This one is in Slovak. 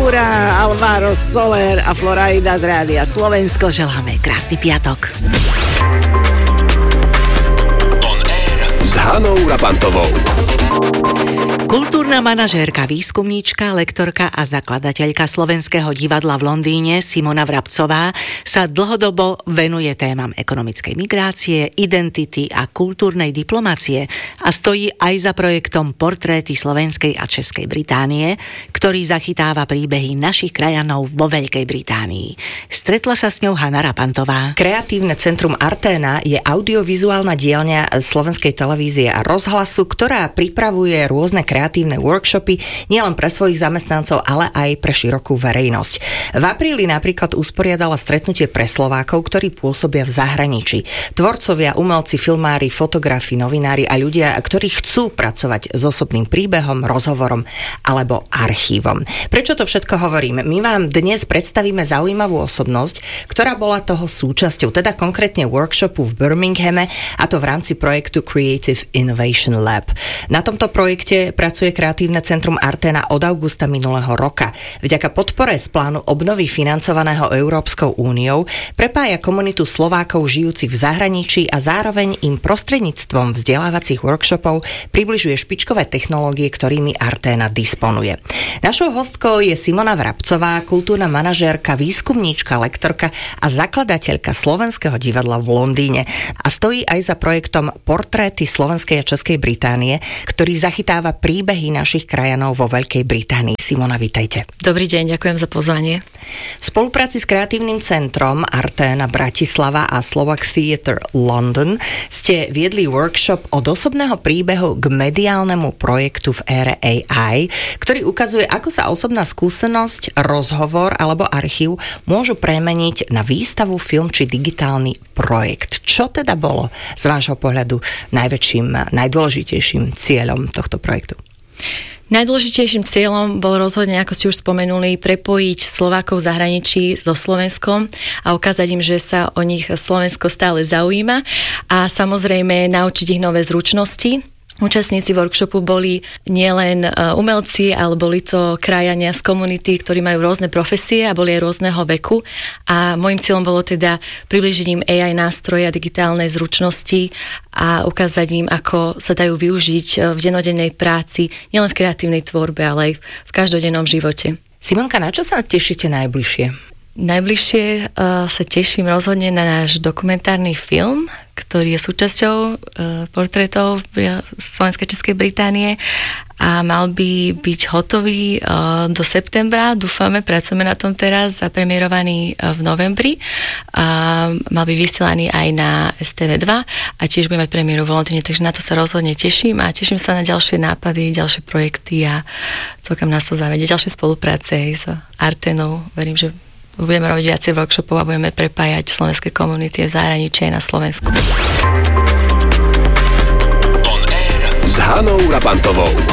Ventura, Alvaro Soler a Florida z Rádia Slovensko. Želáme krásny piatok. On Air s Hanou Rapantovou. Kultúrna manažérka, výskumníčka, lektorka a zakladateľka Slovenského divadla v Londýne Simona Vrabcová sa dlhodobo venuje témam ekonomickej migrácie, identity a kultúrnej diplomacie a stojí aj za projektom Portréty Slovenskej a Českej Británie, ktorý zachytáva príbehy našich krajanov vo Veľkej Británii. Stretla sa s ňou Hana Rapantová. Kreatívne centrum Arténa je audiovizuálna dielňa Slovenskej televízie a rozhlasu, ktorá pripravuje rôzne kreatívne workshopy nielen pre svojich zamestnancov, ale aj pre širokú verejnosť. V apríli napríklad usporiadala stretnutie pre Slovákov, ktorí pôsobia v zahraničí. Tvorcovia, umelci, filmári, fotografi, novinári a ľudia, ktorí chcú pracovať s osobným príbehom, rozhovorom alebo archívom. Prečo to všetko hovorím? My vám dnes predstavíme zaujímavú osobnosť, ktorá bola toho súčasťou, teda konkrétne workshopu v Birminghame, a to v rámci projektu Creative Innovation Lab. Na tomto projekte pracuje Kreatívne centrum Arténa od augusta minulého roka. Vďaka podpore z plánu obnovy financovaného Európskou úniou prepája komunitu Slovákov žijúcich v zahraničí a zároveň im prostredníctvom vzdelávacích workshopov približuje špičkové technológie, ktorými Arténa disponuje. Našou hostkou je Simona Vrabcová, kultúrna manažérka, výskumníčka, lektorka a zakladateľka Slovenského divadla v Londýne a stojí aj za projektom Portréty Slovenskej a Českej Británie, ktorý zachytáva príbehy našich krajanov vo Veľkej Británii. Simona, vítajte. Dobrý deň, ďakujem za pozvanie. V spolupráci s Kreatívnym centrom Arténa Bratislava a Slovak Theatre London ste viedli workshop od osobného príbehu k mediálnemu projektu v ére AI, ktorý ukazuje, ako sa osobná skúsenosť, rozhovor alebo archív môžu premeniť na výstavu, film či digitálny projekt. Čo teda bolo z vášho pohľadu najväčším, najdôležitejším cieľom tohto projektu? Najdôležitejším cieľom bol rozhodne, ako ste už spomenuli, prepojiť Slovákov v zahraničí so Slovenskom a ukázať im, že sa o nich Slovensko stále zaujíma a samozrejme naučiť ich nové zručnosti. Účastníci workshopu boli nielen umelci, ale boli to krajania z komunity, ktorí majú rôzne profesie a boli aj rôzneho veku. A môjim cieľom bolo teda priblížiť im AI nástroje a digitálne zručnosti a ukázať im, ako sa dajú využiť v dennodennej práci, nielen v kreatívnej tvorbe, ale aj v každodennom živote. Simonka, na čo sa tešíte najbližšie? Najbližšie sa teším rozhodne na náš dokumentárny film, ktorý je súčasťou portrétov Slovenskej Českej Británie a mal by byť hotový do septembra. Dúfame, pracujeme na tom teraz, zapremierovaný v novembri. Mal by vysielaný aj na STV2 a tiež budeme mať premiéru v Londýne, takže na to sa rozhodne teším a teším sa na ďalšie nápady, ďalšie projekty a celkom nás to zavedie. Ďalšie spolupráce aj s Arténou. Verím, že budeme robiť viacej workshopov a budeme prepájať slovenské komunity v zahraničí aj na Slovensku. On Air s Hanou Rapantovou.